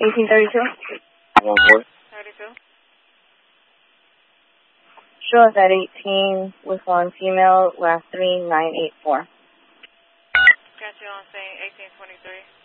1832. One more. 32. Show us at 18 with one female, last 3984. Got you on scene 1823.